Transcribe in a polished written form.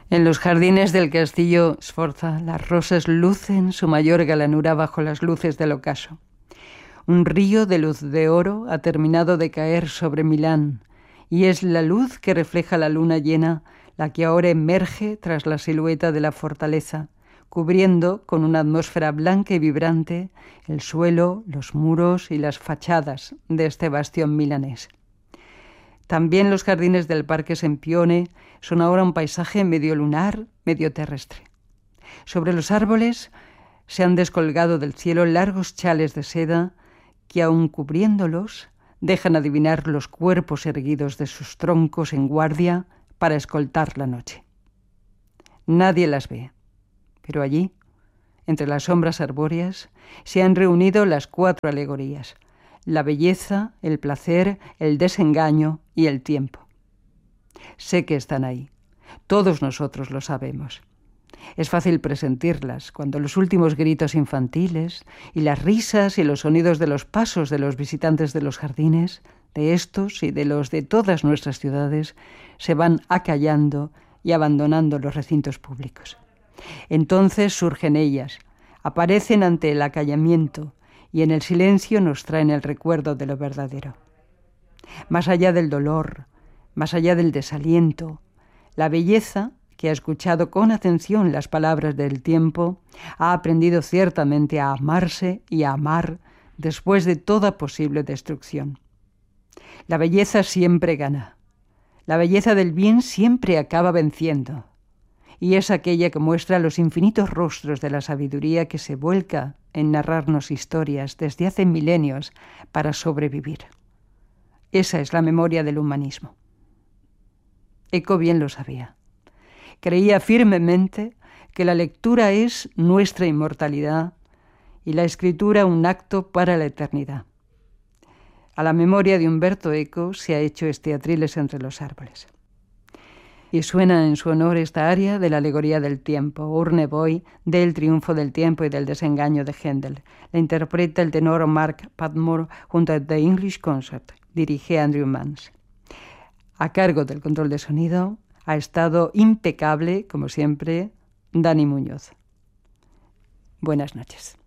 En los jardines del castillo Sforza, las rosas lucen su mayor galanura bajo las luces del ocaso. Un río de luz de oro ha terminado de caer sobre Milán, y es la luz que refleja la luna llena la que ahora emerge tras la silueta de la fortaleza, cubriendo con una atmósfera blanca y vibrante el suelo, los muros y las fachadas de este bastión milanés. También los jardines del Parque Sempione son ahora un paisaje medio lunar, medio terrestre. Sobre los árboles se han descolgado del cielo largos chales de seda que, aun cubriéndolos, dejan adivinar los cuerpos erguidos de sus troncos en guardia para escoltar la noche. Nadie las ve, pero allí, entre las sombras arbóreas, se han reunido las 4 alegorías: la belleza, el placer, el desengaño y el tiempo. Sé que están ahí. Todos nosotros lo sabemos. Es fácil presentirlas cuando los últimos gritos infantiles y las risas y los sonidos de los pasos de los visitantes de los jardines, de estos y de los de todas nuestras ciudades, se van acallando y abandonando los recintos públicos. Entonces surgen ellas, aparecen ante el acallamiento, y en el silencio nos traen el recuerdo de lo verdadero. Más allá del dolor, más allá del desaliento, la belleza, que ha escuchado con atención las palabras del tiempo, ha aprendido ciertamente a amarse y a amar después de toda posible destrucción. La belleza siempre gana. La belleza del bien siempre acaba venciendo. Y es aquella que muestra los infinitos rostros de la sabiduría que se vuelca en narrarnos historias desde hace milenios para sobrevivir. Esa es la memoria del humanismo. Eco bien lo sabía. Creía firmemente que la lectura es nuestra inmortalidad y la escritura un acto para la eternidad. A la memoria de Umberto Eco se ha hecho este Atriles entre los árboles. Y suena en su honor esta aria de la alegoría del tiempo, Urne Boy, del triunfo del tiempo y del desengaño de Händel. La interpreta el tenor Mark Padmore junto a The English Concert. Dirige Andrew Mans. A cargo del control de sonido ha estado impecable, como siempre, Dani Muñoz. Buenas noches.